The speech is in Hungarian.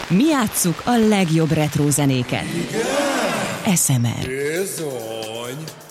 Mi játsszuk a legjobb retro zenéket. Igen? SMR. Bizony.